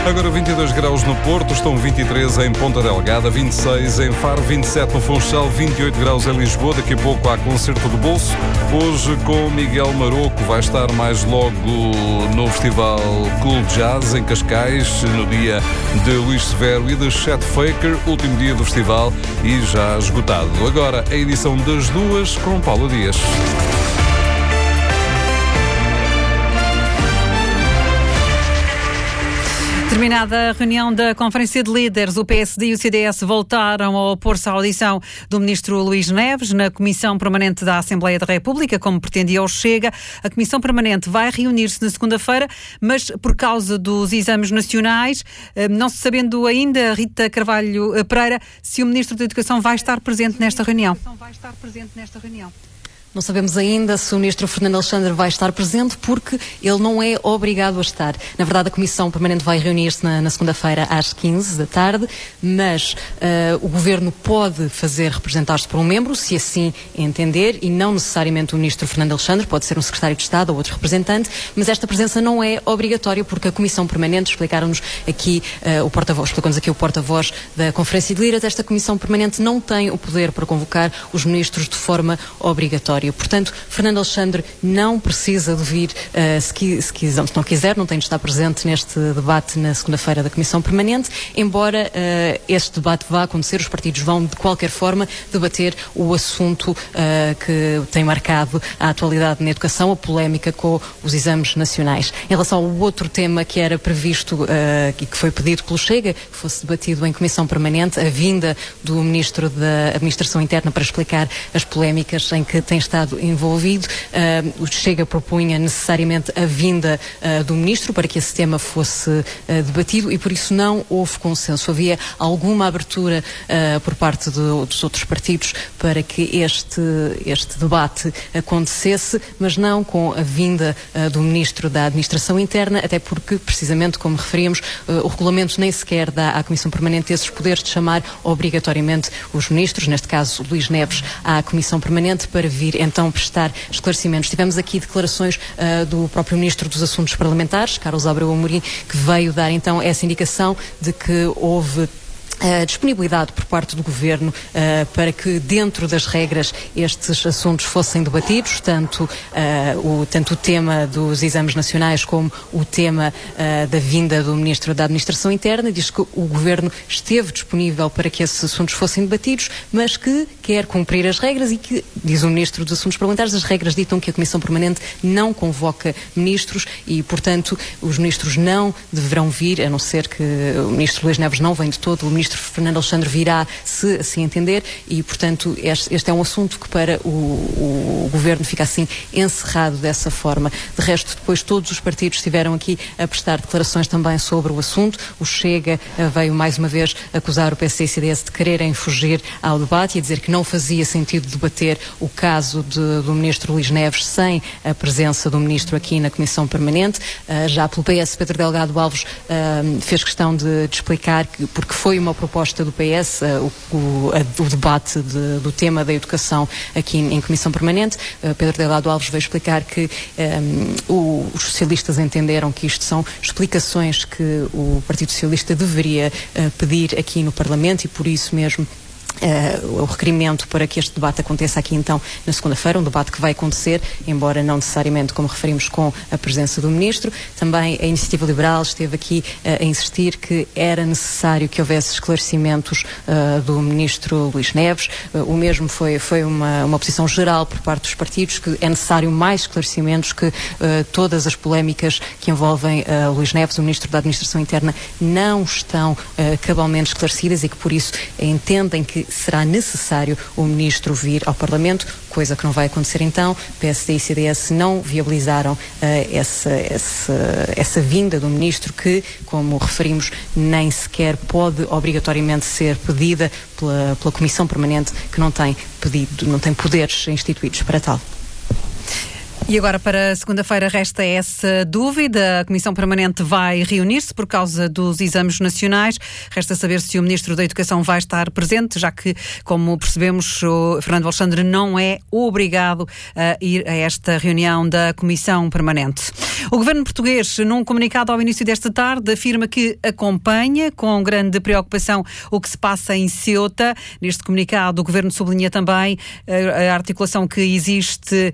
Agora 22 graus no Porto, estão 23 em Ponta Delgada, 26 em Faro, 27 no Funchal, 28 graus em Lisboa. Daqui a pouco há concerto de bolso. Hoje com Miguel Maroco, vai estar mais logo no Festival Cool Jazz em Cascais, no dia de Luís Severo e de Chet Faker, último dia do festival e já esgotado. Agora a edição das duas com Paulo Dias. Terminada a reunião da Conferência de Líderes, o PSD e o CDS voltaram a opor-se à audição do ministro Luís Neves na Comissão Permanente da Assembleia da República, como pretendia o Chega. A Comissão Permanente vai reunir-se na segunda-feira, mas por causa dos exames nacionais, não se sabendo ainda, Rita Carvalho Pereira, se o ministro da Educação vai estar presente nesta reunião. Não sabemos ainda se o ministro Fernando Alexandre vai estar presente, porque ele não é obrigado a estar. Na verdade, a Comissão Permanente vai reunir-se na segunda-feira às 15 da tarde, mas o Governo pode fazer representar-se por um membro, se assim entender, e não necessariamente o ministro Fernando Alexandre, pode ser um secretário de Estado ou outro representante, mas esta presença não é obrigatória, porque a Comissão Permanente, explicaram-nos aqui explicou-nos aqui o porta-voz da Conferência de Líderes, esta Comissão Permanente não tem o poder para convocar os ministros de forma obrigatória. Portanto, Fernando Alexandre não precisa de vir, se não quiser, não tem de estar presente neste debate na segunda-feira da Comissão Permanente, embora este debate vá acontecer, os partidos vão de qualquer forma debater o assunto que tem marcado a atualidade na educação, a polémica com os exames nacionais. Em relação ao outro tema que era previsto e que foi pedido pelo Chega, que fosse debatido em Comissão Permanente, a vinda do Ministro da Administração Interna para explicar as polémicas em que tem estado envolvido. O Chega propunha necessariamente a vinda do Ministro para que esse tema fosse debatido e por isso não houve consenso. Havia alguma abertura por parte dos outros partidos para que este debate acontecesse, mas não com a vinda do Ministro da Administração Interna, até porque, precisamente como referíamos, o regulamento nem sequer dá à Comissão Permanente esses poderes de chamar obrigatoriamente os ministros, neste caso Luís Neves, à Comissão Permanente para vir então prestar esclarecimentos. Tivemos aqui declarações do próprio Ministro dos Assuntos Parlamentares, Carlos Abreu Amorim, que veio dar então essa indicação de que houve disponibilidade por parte do Governo para que dentro das regras estes assuntos fossem debatidos, tanto o tema dos exames nacionais como o tema da vinda do Ministro da Administração Interna. Diz que o Governo esteve disponível para que esses assuntos fossem debatidos, mas que quer cumprir as regras e que, diz o Ministro dos Assuntos Parlamentares, as regras ditam que a Comissão Permanente não convoca ministros e, portanto, os ministros não deverão vir, a não ser que o Ministro Luís Neves não vem de todo, o Ministro Fernando Alexandre virá, se assim entender, e, portanto, este é um assunto que para o Governo fica assim encerrado dessa forma. De resto, depois todos os partidos estiveram aqui a prestar declarações também sobre o assunto. O Chega veio mais uma vez acusar o PSD e o CDS de quererem fugir ao debate e a dizer que não fazia sentido debater o caso do Ministro Luís Neves sem a presença do Ministro aqui na Comissão Permanente. Já pelo PS, Pedro Delgado Alves fez questão de explicar que, porque foi uma proposta do PS, o debate do tema da educação aqui em Comissão Permanente. Pedro Delgado Alves veio explicar que os socialistas entenderam que isto são explicações que o Partido Socialista deveria pedir aqui no Parlamento e por isso mesmo o requerimento para que este debate aconteça aqui então na segunda-feira, um debate que vai acontecer, embora não necessariamente, como referimos, com a presença do Ministro. Também a Iniciativa Liberal esteve aqui a insistir que era necessário que houvesse esclarecimentos do Ministro Luís Neves. O mesmo foi uma posição geral por parte dos partidos, que é necessário mais esclarecimentos, que todas as polémicas que envolvem Luís Neves, o Ministro da Administração Interna, não estão cabalmente esclarecidas e que por isso entendem que será necessário o Ministro vir ao Parlamento, coisa que não vai acontecer então. PSD e CDS não viabilizaram essa vinda do Ministro, que, como referimos, nem sequer pode obrigatoriamente ser pedida pela Comissão Permanente, que não tem poderes instituídos para tal. E agora para segunda-feira resta essa dúvida. A Comissão Permanente vai reunir-se por causa dos exames nacionais. Resta saber se o Ministro da Educação vai estar presente, já que, como percebemos, o Fernando Alexandre não é obrigado a ir a esta reunião da Comissão Permanente. O Governo português, num comunicado ao início desta tarde, afirma que acompanha com grande preocupação o que se passa em Ceuta. Neste comunicado, o Governo sublinha também a articulação que existe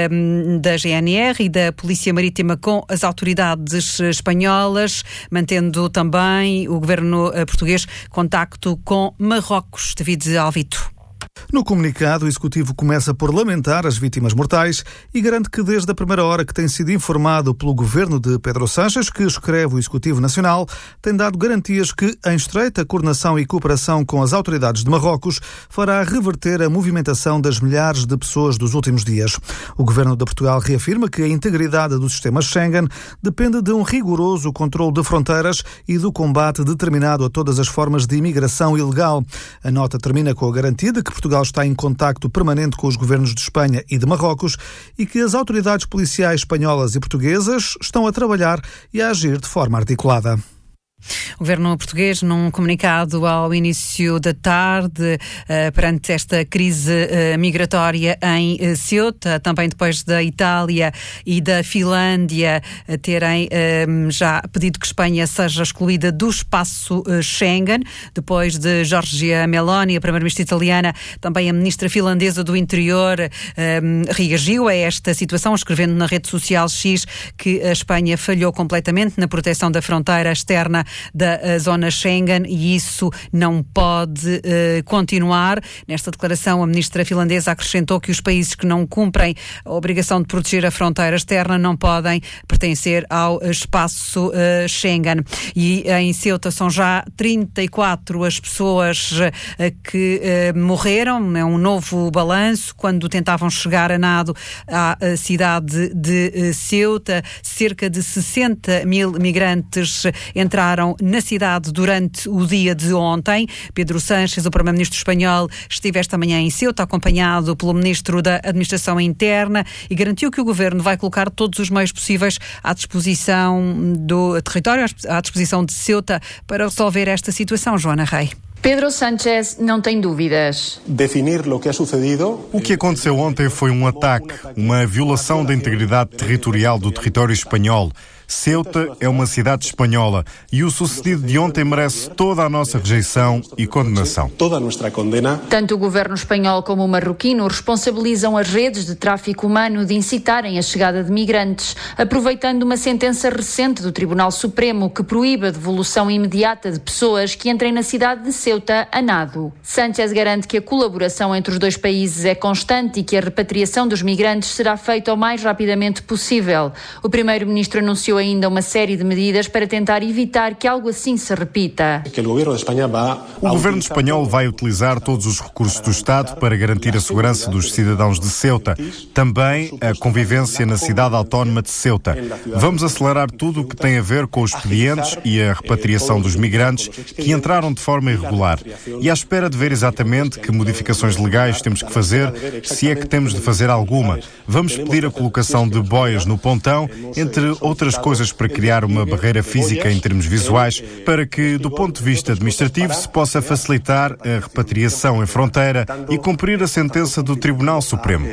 da GNR e da Polícia Marítima com as autoridades espanholas, mantendo também o Governo português contacto com Marrocos. David Alvito. No comunicado, o Executivo começa por lamentar as vítimas mortais e garante que desde a primeira hora que tem sido informado pelo Governo de Pedro Sánchez, que escreve o Executivo Nacional, tem dado garantias que, em estreita coordenação e cooperação com as autoridades de Marrocos, fará reverter a movimentação das milhares de pessoas dos últimos dias. O Governo de Portugal reafirma que a integridade do sistema Schengen depende de um rigoroso controle de fronteiras e do combate determinado a todas as formas de imigração ilegal. A nota termina com a garantia de que Portugal está em contacto permanente com os governos de Espanha e de Marrocos e que as autoridades policiais espanholas e portuguesas estão a trabalhar e a agir de forma articulada. O Governo português, num comunicado ao início da tarde, perante esta crise migratória em Ceuta, também depois da Itália e da Finlândia terem já pedido que Espanha seja excluída do espaço Schengen, depois de Giorgia Meloni, a primeira-ministra italiana, também a ministra finlandesa do Interior, reagiu a esta situação, escrevendo na rede social X que a Espanha falhou completamente na proteção da fronteira externa da zona Schengen e isso não pode continuar. Nesta declaração, a ministra finlandesa acrescentou que os países que não cumprem a obrigação de proteger a fronteira externa não podem pertencer ao espaço Schengen. E em Ceuta são já 34 as pessoas que morreram. É um novo balanço. Quando tentavam chegar a nado à cidade de Ceuta, cerca de 60 mil migrantes entraram na cidade durante o dia de ontem. Pedro Sánchez, o primeiro-ministro espanhol, esteve esta manhã em Ceuta, acompanhado pelo ministro da Administração Interna, e garantiu que o governo vai colocar todos os meios possíveis à disposição do território, à disposição de Ceuta, para resolver esta situação. Joana Rei. Pedro Sánchez não tem dúvidas. O que aconteceu ontem foi um ataque, uma violação da integridade territorial do território espanhol. Ceuta é uma cidade espanhola e o sucedido de ontem merece toda a nossa rejeição e condenação. Tanto o governo espanhol como o marroquino responsabilizam as redes de tráfico humano de incitarem a chegada de migrantes, aproveitando uma sentença recente do Tribunal Supremo que proíbe a devolução imediata de pessoas que entrem na cidade de Ceuta a nado. Sánchez garante que a colaboração entre os dois países é constante e que a repatriação dos migrantes será feita o mais rapidamente possível. O primeiro-ministro anunciou ainda uma série de medidas para tentar evitar que algo assim se repita. O governo espanhol vai utilizar todos os recursos do Estado para garantir a segurança dos cidadãos de Ceuta, também a convivência na cidade autónoma de Ceuta. Vamos acelerar tudo o que tem a ver com os expedientes e a repatriação dos migrantes que entraram de forma irregular. E à espera de ver exatamente que modificações legais temos que fazer, se é que temos de fazer alguma. Vamos pedir a colocação de boias no pontão, entre outras coisas, para criar uma barreira física em termos visuais, para que, do ponto de vista administrativo, se possa facilitar a repatriação em fronteira e cumprir a sentença do Tribunal Supremo.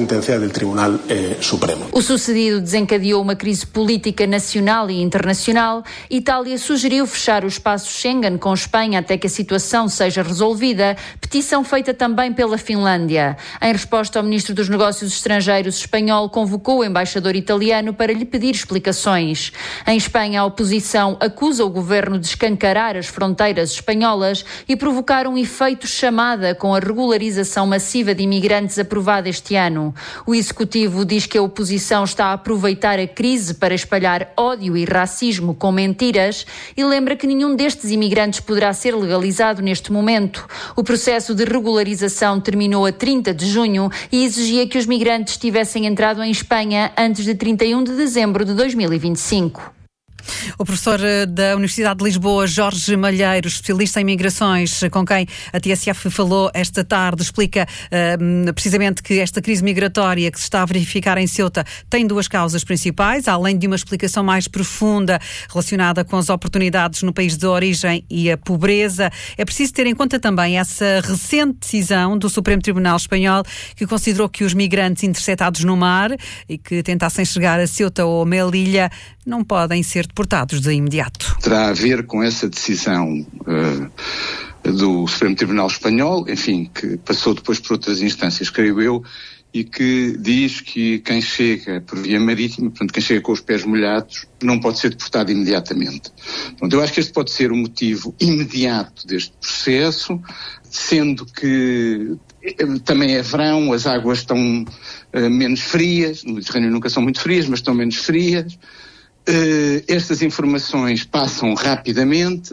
O sucedido desencadeou uma crise política nacional e internacional. Itália sugeriu fechar o espaço Schengen com Espanha até que a situação seja resolvida, petição feita também pela Finlândia. Em resposta, o ministro dos Negócios Estrangeiros espanhol convocou o embaixador italiano para lhe pedir explicações. Em Espanha, a oposição acusa o governo de escancarar as fronteiras espanholas e provocar um efeito chamada com a regularização massiva de imigrantes aprovada este ano. O executivo diz que a oposição está a aproveitar a crise para espalhar ódio e racismo com mentiras e lembra que nenhum destes imigrantes poderá ser legalizado neste momento. O processo de regularização terminou a 30 de junho e exigia que os migrantes tivessem entrado em Espanha antes de 31 de dezembro de 2025. O professor da Universidade de Lisboa, Jorge Malheiro, especialista em migrações, com quem a TSF falou esta tarde, explica precisamente que esta crise migratória que se está a verificar em Ceuta tem duas causas principais, além de uma explicação mais profunda relacionada com as oportunidades no país de origem e a pobreza. É preciso ter em conta também essa recente decisão do Supremo Tribunal Espanhol, que considerou que os migrantes interceptados no mar e que tentassem chegar a Ceuta ou Melilla não podem ser deportados de imediato. Terá a ver com essa decisão do Supremo Tribunal Espanhol, enfim, que passou depois por outras instâncias, creio eu, e que diz que quem chega por via marítima, portanto, quem chega com os pés molhados, não pode ser deportado imediatamente. Portanto, eu acho que este pode ser o motivo imediato deste processo, sendo que também é verão, as águas estão menos frias, no Mediterrâneo nunca são muito frias, mas estão menos frias. Estas informações passam rapidamente.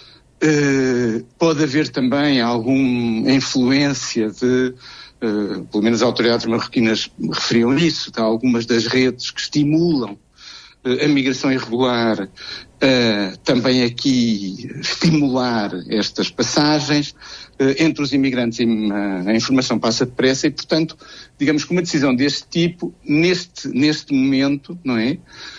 Pode haver também alguma influência de, pelo menos as autoridades marroquinas referiam isso, de algumas das redes que estimulam a migração irregular, também aqui estimular estas passagens. Entre os imigrantes a informação passa depressa e, portanto, digamos que uma decisão deste tipo, neste momento, não é?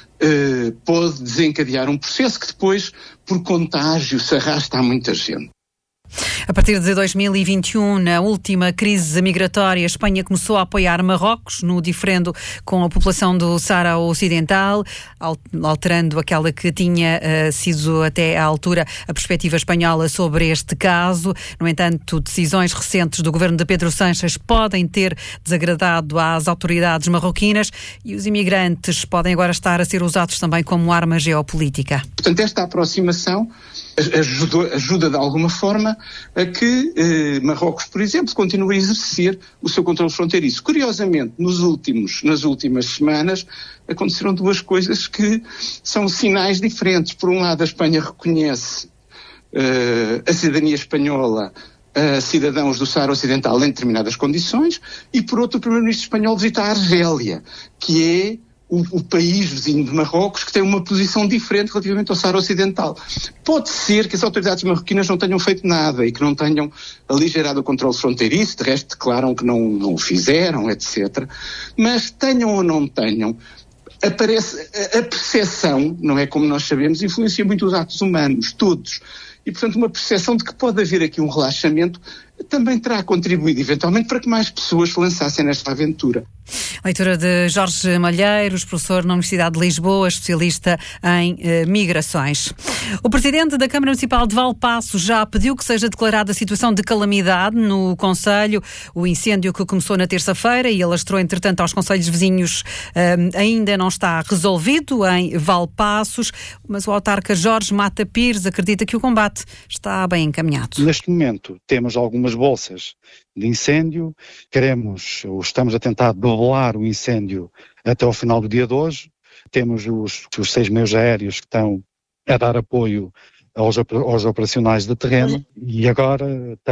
Pode desencadear um processo que depois, por contágio, se arrasta a muita gente. A partir de 2021, na última crise migratória, a Espanha começou a apoiar Marrocos no diferendo com a população do Saara Ocidental, alterando aquela que tinha sido até à altura a perspectiva espanhola sobre este caso. No entanto, decisões recentes do governo de Pedro Sánchez podem ter desagradado às autoridades marroquinas e os imigrantes podem agora estar a ser usados também como arma geopolítica. Portanto, esta aproximação ajuda de alguma forma a que Marrocos, por exemplo, continue a exercer o seu controle fronteiriço. Curiosamente, nas últimas semanas aconteceram duas coisas que são sinais diferentes. Por um lado, a Espanha reconhece a cidadania espanhola a cidadãos do Saara Ocidental em determinadas condições e, por outro, o primeiro-ministro espanhol visita a Argélia, que é o país vizinho de Marrocos, que tem uma posição diferente relativamente ao Saara Ocidental. Pode ser que as autoridades marroquinas não tenham feito nada e que não tenham aligerado o controle fronteiriço, de resto declaram que não o fizeram, etc. Mas tenham ou não tenham, a percepção, não é como nós sabemos, influencia muito os atos humanos, todos. E, portanto, uma percepção de que pode haver aqui um relaxamento também terá contribuído, eventualmente, para que mais pessoas se lançassem nesta aventura. Leitura de Jorge Malheiros, professor na Universidade de Lisboa, especialista em migrações. O presidente da Câmara Municipal de Valpaços já pediu que seja declarada a situação de calamidade no concelho. O incêndio que começou na terça-feira e alastrou, entretanto, aos concelhos vizinhos ainda não está resolvido em Valpaços, mas o autarca Jorge Mata Pires acredita que o combate está bem encaminhado. Neste momento temos algumas bolsas de incêndio, estamos a tentar doblar o incêndio até ao final do dia de hoje. Temos os 6 meios aéreos que estão a dar apoio aos operacionais de terreno e agora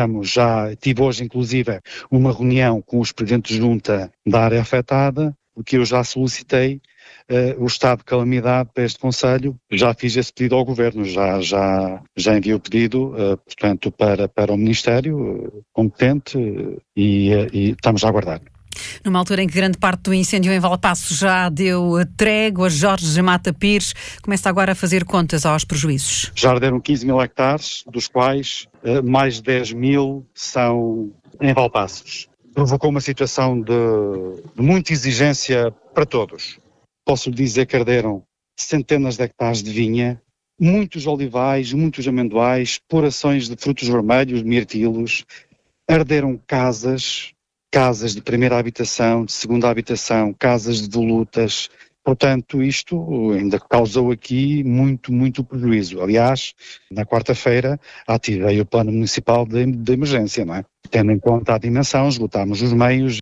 tive hoje inclusive uma reunião com os presidentes de junta da área afetada, porque eu já solicitei o estado de calamidade para este concelho, já fiz esse pedido ao Governo, já enviei o pedido, portanto, para o Ministério competente e estamos a aguardar. Numa altura em que grande parte do incêndio em Valpaços já deu trégua, Jorge Mata Pires começa agora a fazer contas aos prejuízos. Já arderam 15 mil hectares, dos quais mais de 10 mil são em Valpaços. Provocou uma situação de muita exigência para todos. Posso lhe dizer que arderam centenas de hectares de vinha, muitos olivais, muitos amendoais, explorações de frutos vermelhos, de mirtilos, arderam casas de primeira habitação, de segunda habitação, casas de volutas. Portanto, isto ainda causou aqui muito prejuízo. Aliás, na quarta-feira ativei o plano municipal de emergência, não é? Tendo em conta a dimensão, esgotámos os meios.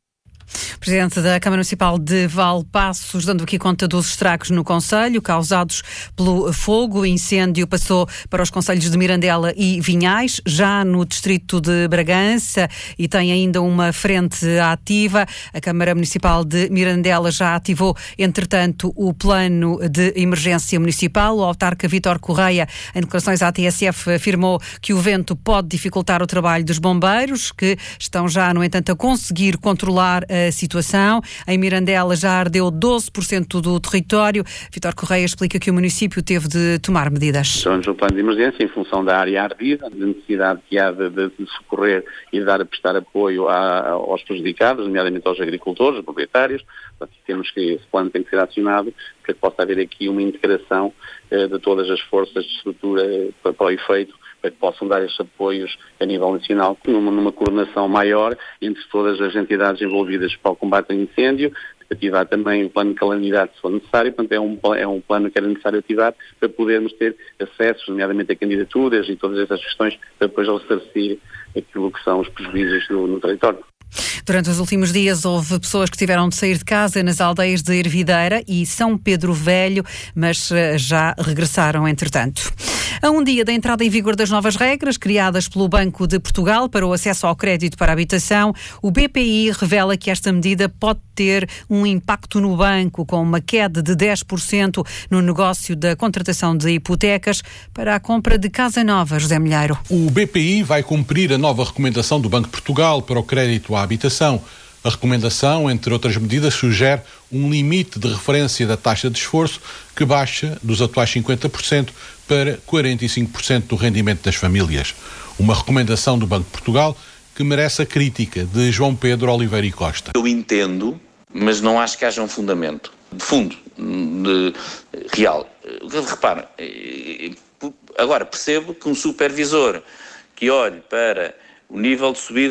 Presidente da Câmara Municipal de Valpaços, dando aqui conta dos estragos no concelho causados pelo fogo. O incêndio passou para os concelhos de Mirandela e Vinhais, já no distrito de Bragança, e tem ainda uma frente ativa. A Câmara Municipal de Mirandela já ativou, entretanto, o plano de emergência municipal. O autarca Vítor Correia, em declarações à TSF, afirmou que o vento pode dificultar o trabalho dos bombeiros, que estão já, no entanto, a conseguir controlar a situação. Em Mirandela já ardeu 12% do território. Vítor Correia explica que o município teve de tomar medidas. Estamos no plano de emergência em função da área ardida, da necessidade que há de socorrer e de prestar apoio aos prejudicados, nomeadamente aos agricultores, aos proprietários. Portanto, temos que, esse plano tem que ser acionado para que possa haver aqui uma integração de todas as forças de estrutura para o efeito, para que possam dar estes apoios a nível nacional, numa coordenação maior entre todas as entidades envolvidas para o combate ao incêndio, ativar também o plano de calamidade se for necessário. Portanto, é um plano que era necessário ativar para podermos ter acessos, nomeadamente a candidaturas e todas essas questões, para depois ressarcir aquilo que são os prejuízos no território. Durante os últimos dias houve pessoas que tiveram de sair de casa nas aldeias de Ervideira e São Pedro Velho, mas já regressaram entretanto. A um dia da entrada em vigor das novas regras criadas pelo Banco de Portugal para o acesso ao crédito para a habitação, o BPI revela que esta medida pode ter um impacto no banco, com uma queda de 10% no negócio da contratação de hipotecas para a compra de casa nova. José Milheiro. O BPI vai cumprir a nova recomendação do Banco de Portugal para o crédito à habitação. A recomendação, entre outras medidas, sugere um limite de referência da taxa de esforço que baixa dos atuais 50% para 45% do rendimento das famílias. Uma recomendação do Banco de Portugal que merece a crítica de João Pedro Oliveira e Costa. Eu entendo, mas não acho que haja um fundamento de fundo, real. Reparem, agora percebo que um supervisor que olhe para o nível de subida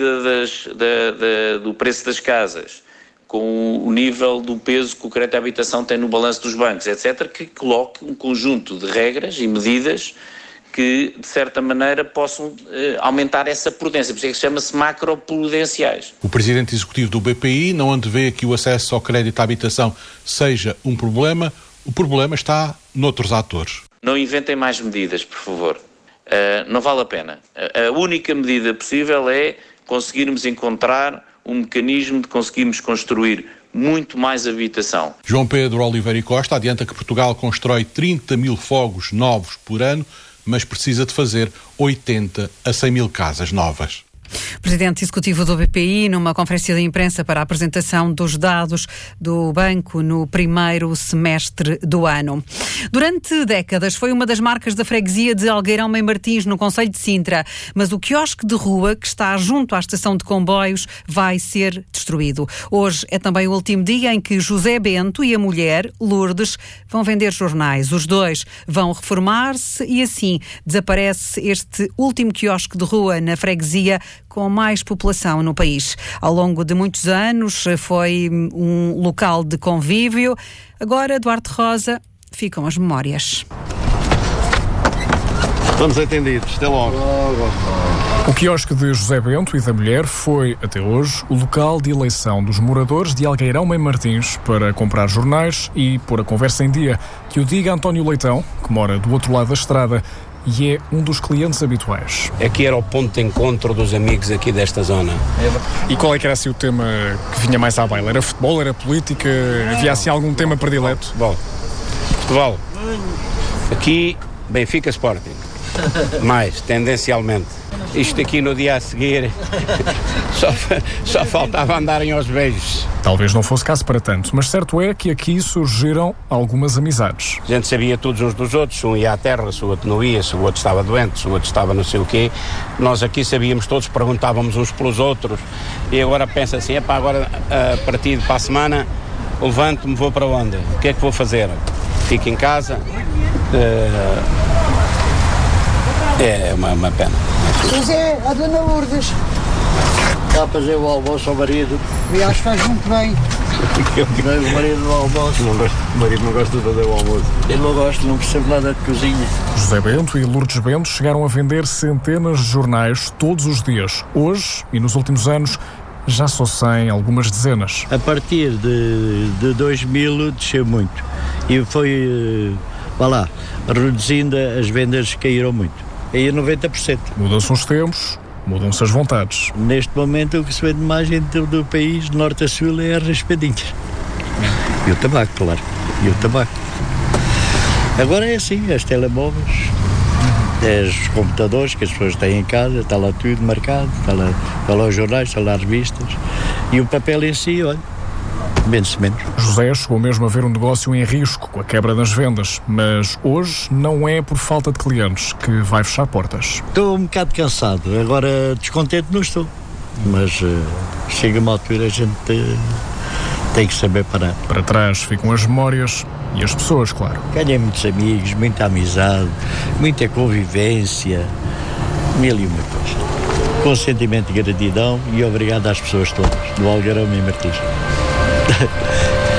do preço das casas, com o nível do peso que o crédito à habitação tem no balanço dos bancos, etc., que coloque um conjunto de regras e medidas que, de certa maneira, possam aumentar essa prudência. Por isso é que chama-se macroprudenciais. O presidente executivo do BPI não antevê que o acesso ao crédito à habitação seja um problema. O problema está noutros atores. Não inventem mais medidas, por favor. Não vale a pena. A única medida possível é conseguirmos encontrar um mecanismo de conseguirmos construir muito mais habitação. João Pedro Oliveira e Costa adianta que Portugal constrói 30 mil fogos novos por ano, mas precisa de fazer 80 a 100 mil casas novas. Presidente executivo do BPI, numa conferência de imprensa para a apresentação dos dados do banco no primeiro semestre do ano. Durante décadas foi uma das marcas da freguesia de Algueirão Mãe Martins, no concelho de Sintra, mas o quiosque de rua, que está junto à estação de comboios, vai ser destruído. Hoje é também o último dia em que José Bento e a mulher, Lourdes, vão vender jornais. Os dois vão reformar-se e assim desaparece este último quiosque de rua na freguesia com mais população no país. Ao longo de muitos anos foi um local de convívio. Agora, Duarte Rosa, ficam as memórias. Estamos atendidos. Até logo. O quiosque de José Bento e da mulher foi, até hoje, o local de eleição dos moradores de Algueirão Mãe Martins para comprar jornais e pôr a conversa em dia. Que o diga António Leitão, que mora do outro lado da estrada e é um dos clientes habituais. Aqui era o ponto de encontro dos amigos aqui desta zona. E qual é que era assim o tema que vinha mais à baila? Era futebol, era política? Havia assim algum tema predileto? Futebol. Aqui, Benfica Sporting. Mais, tendencialmente. Isto aqui no dia a seguir só faltava andarem aos beijos. Talvez não fosse caso para tanto, mas certo é que aqui surgiram algumas amizades. A gente sabia todos uns dos outros, um ia à terra, se o outro não ia, se o outro estava doente, se o outro estava não sei o quê. Nós aqui sabíamos todos, perguntávamos uns pelos outros e agora pensa assim, agora a partir para a semana levanto-me, vou para onde? O que é que vou fazer? Fico em casa? É uma pena. Pois é, a dona Lourdes. Está a fazer o almoço ao marido. E acho que faz muito bem. O marido no almoço. O marido não gosta de fazer o almoço. Eu não gosto, não percebo nada de cozinha. José Bento e Lourdes Bento chegaram a vender centenas de jornais todos os dias. Hoje, e nos últimos anos, já só 100, algumas dezenas. A partir de 2000 desceu muito e foi, reduzindo, as vendas caíram muito, aí 90%. Mudam-se os tempos, mudam-se as vontades. Neste momento o que se vende mais do país, de norte a sul, é as raspadinhas. E o tabaco, claro. E o tabaco. Agora é assim, as telemóveis, os computadores que as pessoas têm em casa, está lá tudo marcado, está lá os jornais, está lá as revistas. E o papel em si, olha, vende-se menos. José chegou mesmo a ver um negócio em risco com a quebra das vendas, mas hoje não é por falta de clientes que vai fechar portas. Estou um bocado cansado, agora descontente não estou, mas chega uma altura a gente tem que saber parar. Para trás ficam as memórias e as pessoas, claro. Ganhei muitos amigos, muita amizade, muita convivência, mil e uma coisa. Com sentimento de gratidão e obrigado às pessoas todas, do Algarão e Martins.